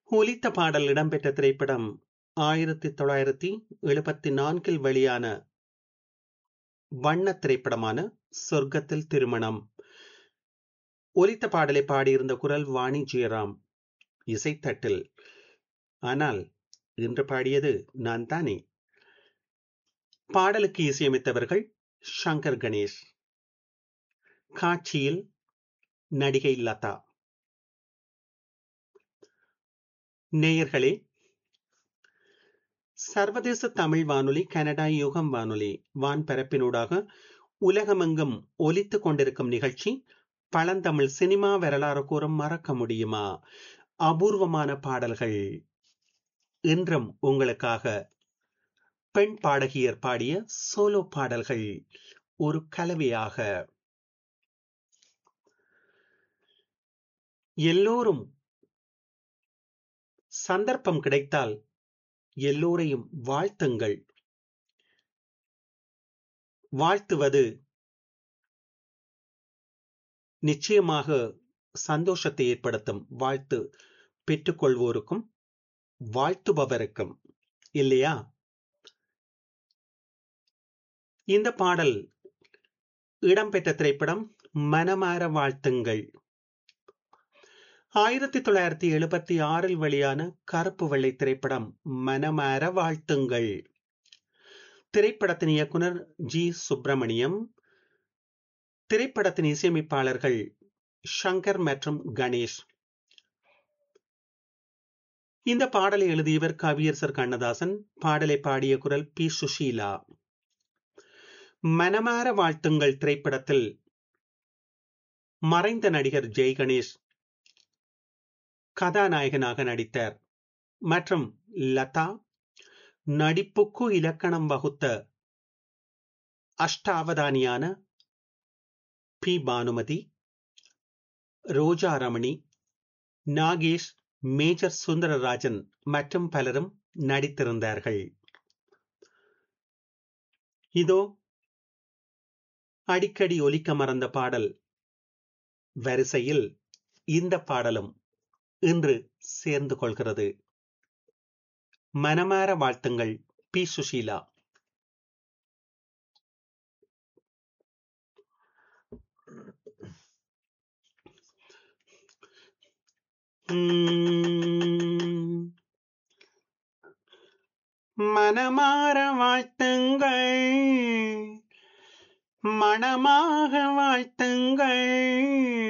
ஒலித்த பாடல் இடம்பெற்ற திரைப்படம் 1974 வெளியான வண்ணத் திரைப்படமான சொர்க்கத்தில் திருமணம். ஒலித்த பாடலை பாடியிருந்த குரல் வாணி ஜெயராம், இசைத்தட்டில். ஆனால் இன்று பாடியது நான் தானே. பாடலுக்கு இசையமைத்தவர்கள் சங்கர் கணேஷ். காட்சியில் நடிகை லதா. நேயர்களே, சர்வதேச தமிழ் வானொலி கனடா யுகம் வானொலி வான்பரப்பினூடாக உலகமெங்கும் ஒலித்துக் கொண்டிருக்கும் நிகழ்ச்சி பழந்தமிழ் சினிமா வரலாறு கூறும் மறக்க முடியுமா அபூர்வமான பாடல்கள். இன்றும் உங்களுக்காக பெண் பாடகியர் பாடிய சோலோ பாடல்கள் ஒரு கலவையாக. எல்லோரும் சந்தர்ப்பம் கிடைத்தால் எல்லோரையும் வாழ்த்துங்கள். வாழ்த்துவது நிச்சயமாக சந்தோஷத்தை ஏற்படுத்தும். வாழ்த்து பெற்றுக்கொள்வோருக்கும் வாழ்த்துபவருக்கும், இல்லையா? இந்த பாடல் இடம்பெற்ற திரைப்படம் மனமார வாழ்த்துங்கள். 1976 வெளியான கருப்பு வெள்ளை திரைப்படம் மனமார வாழ்த்துங்கள். திரைப்படத்தின் இயக்குனர் ஜி சுப்பிரமணியம். திரைப்படத்தின் இசையமைப்பாளர்கள் சங்கர் மற்றும் கணேஷ். இந்த பாடலை எழுதியவர் கவியரசர் கண்ணதாசன். பாடலை பாடிய குரல் பி சுஷீலா. மனமார வாழ்த்துங்கள் திரைப்படத்தில் மறைந்த நடிகர் ஜெய் கணேஷ் கதாநாயகனாக நடித்தார். மற்றும் லதா நடிப்புக்கு இலக்கணம் வகுத்த அஷ்டாவதானியான பி பானுமதி, ரோஜா ரமணி, நாகேஷ், மேஜர் சுந்தரராஜன் மற்றும் பலரும் நடித்திருந்தார்கள். இதோ அடிக்கடி ஒலிக்க மறந்த பாடல் வரிசையில் இந்த பாடலும் இன்று சேர்ந்து கொள்கிறது. மனமார வாழ்த்துங்கள் பி சுஷீலா. மனமார வாழ்த்துங்கள், மனமாக வாழ்த்துங்கள்,